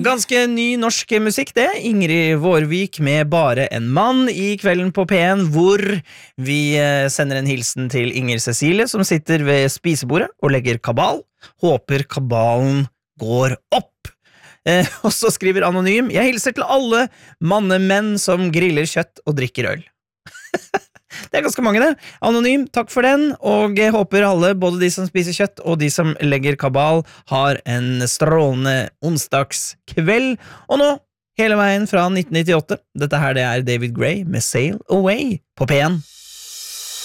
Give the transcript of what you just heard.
Ganske ny norsk musikk det, Ingrid Vårvik med Bare en mann I Kvelden på P1, hvor vi sender en hilsen til Inger Cecilie, som sitter ved spisebordet og legger kabal. Håper kabalen går opp. Og så skriver Anonym, jeg hilser til alle mannemenn som griller kjøtt og drikker øl. Det ganske mange det. Anonym, takk for den, og jeg håper alle, både de som spiser kjøtt og de som legger kabal, har en strålende onsdagskveld. Og nå, hele veien fra 1998, dette her det David Gray med Sail Away på P1.